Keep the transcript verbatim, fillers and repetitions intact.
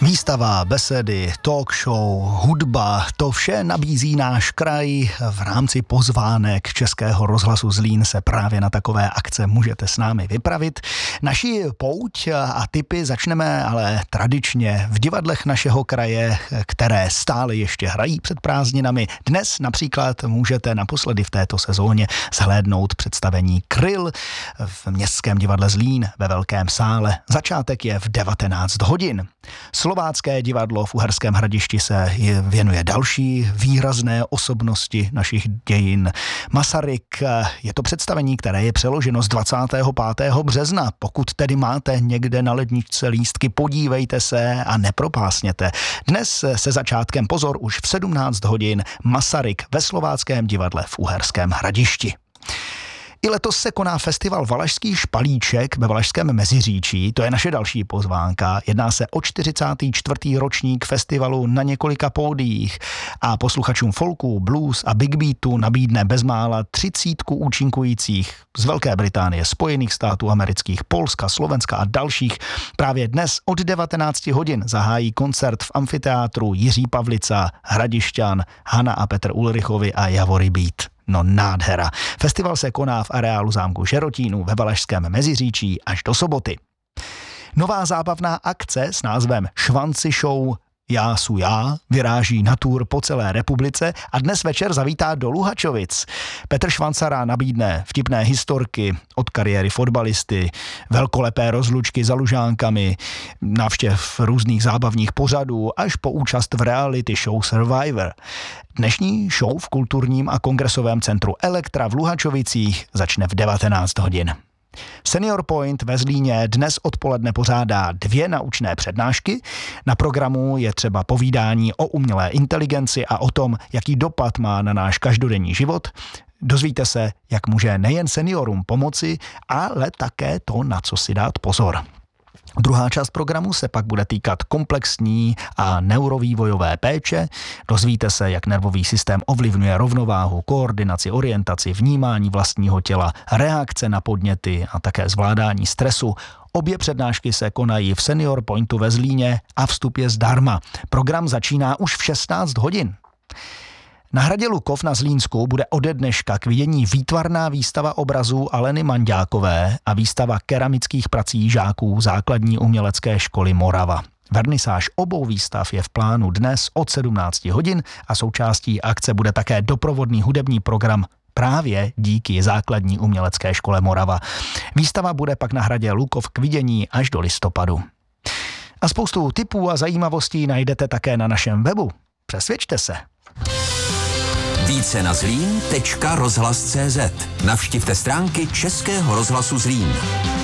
Výstava, besedy, talk show, hudba, to vše nabízí náš kraj. V rámci pozvánek Českého rozhlasu Zlín se právě na takové akce můžete s námi vypravit. Naši pouť a tipy začneme ale tradičně v divadlech našeho kraje, které stále ještě hrají před prázdninami. Dnes například můžete naposledy v této sezóně zhlédnout představení Kryl v Městském divadle Zlín ve Velkém sále. Začátek je v devatenáct hodin. Slovácké divadlo v Uherském Hradišti se věnuje další výrazné osobnosti našich dějin. Masaryk, je to představení, které je přeloženo z dvacátého pátého března. Pokud tedy máte někde na ledničce lístky, podívejte se a nepropásněte. Dnes se začátkem, pozor, už v sedmnáct hodin Masaryk ve Slováckém divadle v Uherském Hradišti. I letos se koná festival Valašský špalíček ve Valašském Meziříčí, to je naše další pozvánka. Jedná se o čtyřicátý čtvrtý ročník festivalu na několika pódiích a posluchačům folku, blues a big beatu nabídne bezmála třicítku účinkujících z Velké Británie, Spojených států amerických, Polska, Slovenska a dalších. Právě dnes od devatenáct hodin zahájí koncert v amfiteátru Jiří Pavlica, Hradišťan, Hana a Petr Ulrichovi a Javory Beat. No nádhera. Festival se koná v areálu zámku Žerotínů ve Valašském Meziříčí až do soboty. Nová zábavná akce s názvem Švanci show Já su já vyráží na tour po celé republice a dnes večer zavítá do Luhačovic. Petr Švancara nabídne vtipné historky od kariéry fotbalisty, velkolepé rozlučky za Lužánkami, návštěv různých zábavních pořadů až po účast v reality show Survivor. Dnešní show v kulturním a kongresovém centru Elektra v Luhačovicích začne v devatenáct hodin. Senior Point ve Zlíně dnes odpoledne pořádá dvě naučné přednášky. Na programu je třeba povídání o umělé inteligenci a o tom, jaký dopad má na náš každodenní život. Dozvíte se, jak může nejen seniorům pomoci, ale také to, na co si dát pozor. Druhá část programu se pak bude týkat komplexní a neurovývojové péče. Dozvíte se, jak nervový systém ovlivňuje rovnováhu, koordinaci, orientaci, vnímání vlastního těla, reakce na podněty a také zvládání stresu. Obě přednášky se konají v Senior Pointu ve Zlíně a vstup je zdarma. Program začíná už v šestnáct hodin. Na hradě Lukov na Zlínsku bude ode dneška k vidění výtvarná výstava obrazů Aleny Manďákové a výstava keramických prací žáků základní umělecké školy Morava. Vernisáž obou výstav je v plánu dnes od sedmnáct hodin a součástí akce bude také doprovodný hudební program právě díky základní umělecké škole Morava. Výstava bude pak na hradě Lukov k vidění až do listopadu. A spoustu tipů a zajímavostí najdete také na našem webu. Přesvědčte se. Více na zlín tečka rozhlas tečka cé zet. Navštivte stránky Českého rozhlasu Zlín.